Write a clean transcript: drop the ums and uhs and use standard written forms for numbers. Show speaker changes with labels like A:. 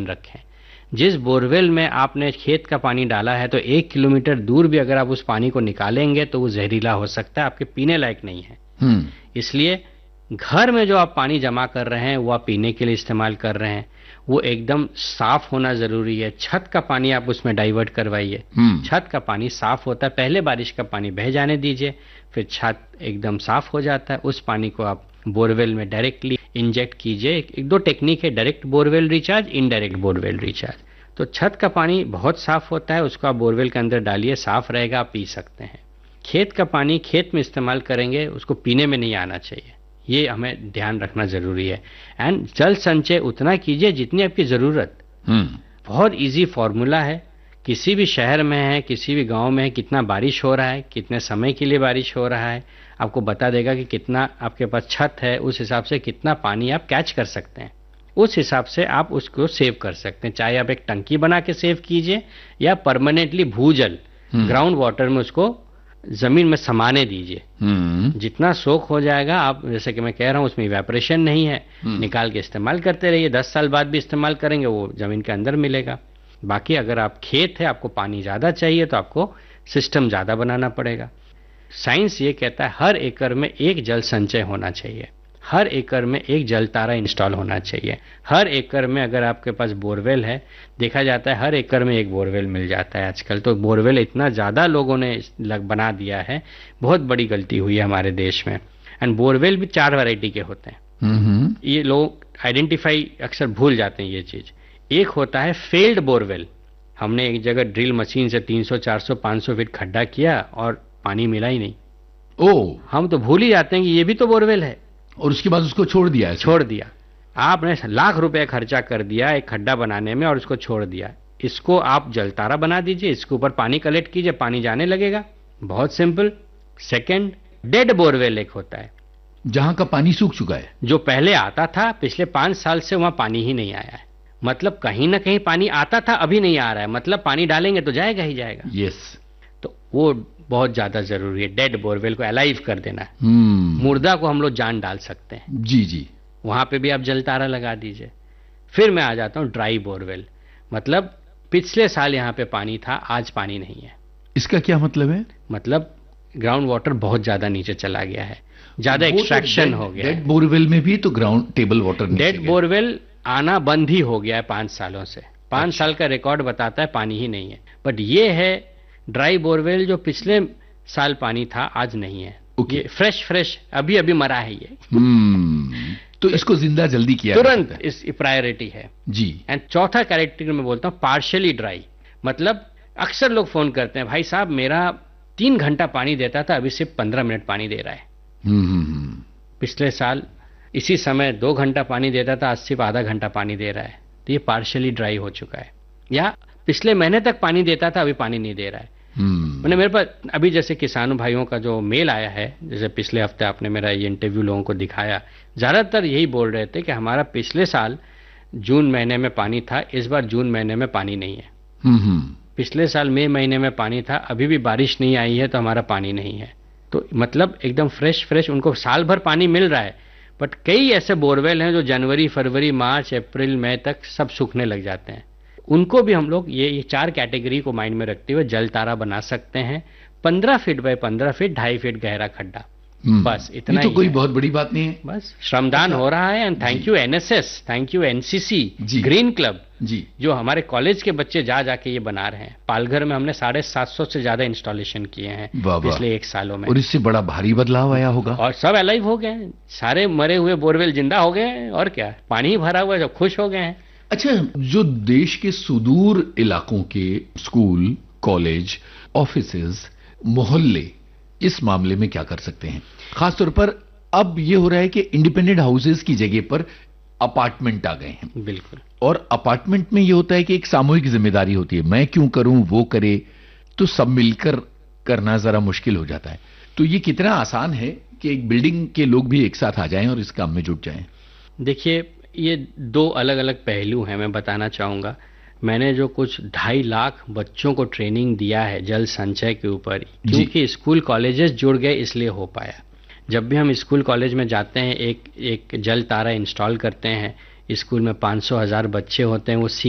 A: Maintain रखें। जिस borewell में आपने खेत का पानी डाला है तो 1 किलोमीटर दूर भी अगर आप उस पानी को निकालेंगे तो वो जहरीला हो सकता है, आपके पीने लायक नहीं है। इसलिए घर में जो आप पानी जमा कर रहे हैं वो आप पीने के लिए इस्तेमाल कर रहे हैं, वो एकदम साफ होना जरूरी है। छत का पानी आप उसमें डाइवर्ट करवाइए। छत का पानी साफ होता है, पहले बारिश का पानी बह जाने दीजिए, फिर छत एकदम साफ हो जाता है। उस पानी को आप बोरवेल में डायरेक्टली इंजेक्ट कीजिए। एक दो टेक्निक है, direct borewell recharge, indirect borewell recharge. तो छत का पानी बहुत साफ होता है, उसको आप बोरवेल के अंदर डालिए, साफ रहेगा, आप पी सकते हैं। खेत का पानी खेत में इस्तेमाल करेंगे, उसको पीने में नहीं आना चाहिए, ये हमें ध्यान रखना जरूरी है। एंड जल संचय उतना कीजिए जितनी आपकी जरूरत। बहुत इजी फॉर्मूला है, किसी भी शहर में है, किसी भी गांव में है, कितना बारिश हो रहा है, कितने समय के लिए बारिश हो रहा है, आपको बता देगा कि कितना आपके पास छत है, उस हिसाब से कितना पानी आप कैच कर सकते हैं, उस हिसाब से आप उसको सेव कर सकते हैं। चाहे आप एक टंकी बना के सेव कीजिए या परमानेंटली भूजल ग्राउंड वाटर में उसको जमीन में समाने दीजिए। जितना सोख हो जाएगा, आप जैसे कि मैं कह रहा हूं उसमें इवेपोरेशन नहीं है, निकाल के इस्तेमाल करते रहिए, 10 साल बाद भी इस्तेमाल करेंगे, वो जमीन के अंदर मिलेगा। बाकी अगर आप खेत है, आपको पानी ज्यादा चाहिए तो आपको सिस्टम ज्यादा बनाना पड़ेगा। साइंस ये कहता है हर एकड़ में एक जल संचय होना चाहिए, हर एकड़ में एक जल तारा इंस्टॉल होना चाहिए। हर एकड़ में अगर आपके पास बोरवेल है, देखा जाता है हर एकड़ में एक बोरवेल मिल जाता है आजकल। तो बोरवेल इतना ज़्यादा लोगों ने बना दिया है, बहुत बड़ी गलती हुई है हमारे देश में। एंड बोरवेल भी 4 वैरायटी के होते हैं, ये लोग आइडेंटिफाई अक्सर भूल जाते हैं ये चीज़। एक होता है फेल्ड बोरवेल, हमने एक जगह ड्रिल मशीन से 300, 400, 500 फीट खड्डा किया और पानी मिला ही नहीं। हम तो भूल ही जाते हैं कि ये भी तो बोरवेल है,
B: और उसके बाद उसको छोड़ दिया।
A: आपने लाख रुपए खर्चा कर दिया एक खड्डा बनाने में और उसको छोड़ दिया। इसको आप जलतारा बना दीजिए, इसके ऊपर पानी कलेक्ट कीजिए, पानी जाने लगेगा, बहुत सिंपल। सेकंड, डेड बोरवेल एक होता है,
B: जहां का पानी सूख चुका है,
A: जो पहले आता था, पिछले 5 साल से वहां पानी ही नहीं आया है। मतलब कहीं ना कहीं पानी आता था, अभी नहीं आ रहा है, मतलब पानी डालेंगे तो जाएगा ही जाएगा। तो वो बहुत ज्यादा जरूरी है, डेड बोरवेल को अलाइव कर देना। मुर्दा को हम लोग जान डाल सकते हैं।
B: जी,
A: वहां पे भी आप जलतारा लगा दीजिए। फिर मैं आ जाता हूं ड्राई बोरवेल, मतलब पिछले साल यहाँ पे पानी था, आज पानी नहीं है।
B: इसका क्या मतलब है?
A: मतलब ग्राउंड वाटर बहुत ज्यादा नीचे चला गया है, ज्यादा एक्सट्रैक्शन हो गया है।
B: डेड बोरवेल में भी तो ग्राउंड टेबल वाटर नीचे
A: डेड बोरवेल आना बंद ही हो गया है 5 सालों से। 5 साल का रिकॉर्ड बताता है पानी ही नहीं है। बट ये है ड्राई बोरवेल, जो पिछले साल पानी था, आज नहीं है। ये फ्रेश अभी अभी मरा है ये।
B: तो इसको जिंदा जल्दी किया
A: तुरंत, इस प्रायोरिटी है
B: जी।
A: एंड चौथा कैरेक्टर में बोलता हूँ पार्शियली ड्राई, मतलब अक्सर लोग फोन करते हैं, भाई साहब मेरा 3 घंटा पानी देता था, अभी सिर्फ 15 मिनट पानी दे रहा है। पिछले साल इसी समय 2 घंटा पानी देता था, आज सिर्फ आधा घंटा पानी दे रहा है। तो ये पार्शियली ड्राई हो चुका है। या पिछले महीने तक पानी देता था, अभी पानी नहीं दे रहा है। मैंने मेरे पास अभी जैसे किसानों भाइयों का जो मेल आया है, जैसे पिछले हफ्ते आपने मेरा ये इंटरव्यू लोगों को दिखाया, ज्यादातर यही बोल रहे थे कि हमारा पिछले साल जून महीने में पानी था, इस बार जून महीने में पानी नहीं है। पिछले साल मई महीने में पानी था, अभी भी बारिश नहीं आई है तो हमारा पानी नहीं है। तो मतलब एकदम फ्रेश उनको साल भर पानी मिल रहा है। बट कई ऐसे बोरवेल हैं जो जनवरी, फरवरी, मार्च, अप्रैल, मई तक सब सूखने लग जाते हैं। उनको भी हम लोग ये 4 कैटेगरी को माइंड में रखते हुए जल तारा बना सकते हैं। 15 फीट बाय 15 फीट, 2.5 फीट गहरा खड्डा, बस इतना
B: ही।
A: तो
B: कोई बहुत बड़ी बात नहीं है,
A: बस श्रमदान हो रहा है। And thank you NSS, thank you NCC, green club
B: जी,
A: जो हमारे कॉलेज के बच्चे जाके ये बना रहे हैं। पालघर में हमने 750 से ज्यादा इंस्टॉलेशन किए हैं पिछले 1 सालों में,
B: और इससे बड़ा भारी बदलाव आया होगा।
A: और सब अलाइव हो गए, सारे मरे हुए बोरवेल जिंदा हो गए, और क्या, पानी ही भरा हुआ है, सब खुश हो गए हैं।
B: अच्छा, जो देश के सुदूर इलाकों के स्कूल, कॉलेज, ऑफिसेज, मोहल्ले इस मामले में क्या कर सकते हैं? खासतौर पर अब ये हो रहा है कि इंडिपेंडेंट हाउसेज की जगह पर अपार्टमेंट आ गए हैं।
A: बिल्कुल।
B: और अपार्टमेंट में ये होता है कि एक सामूहिक जिम्मेदारी होती है, मैं क्यों करूं, वो करे, तो सब मिलकर करना जरा मुश्किल हो जाता है। तो ये कितना आसान है कि एक बिल्डिंग के लोग भी एक साथ आ जाएं और इस काम में जुट जाएं?
A: देखिए, ये 2 अलग अलग पहलू हैं, मैं बताना चाहूँगा। मैंने जो कुछ 2.5 लाख बच्चों को ट्रेनिंग दिया है जल संचय के ऊपर, क्योंकि स्कूल कॉलेजेस जुड़ गए इसलिए हो पाया। जब भी हम स्कूल कॉलेज में जाते हैं, एक जल तारा इंस्टॉल करते हैं, स्कूल में 500-1000 बच्चे होते हैं, वो